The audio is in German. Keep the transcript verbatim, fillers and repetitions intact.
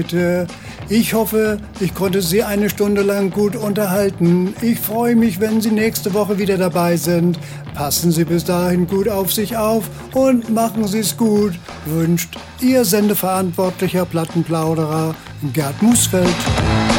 Ich hoffe, ich konnte Sie eine Stunde lang gut unterhalten. Ich freue mich, wenn Sie nächste Woche wieder dabei sind. Passen Sie bis dahin gut auf sich auf und machen Sie es gut. Wünscht Ihr Sendeverantwortlicher Plattenplauderer Gerd Musfeld.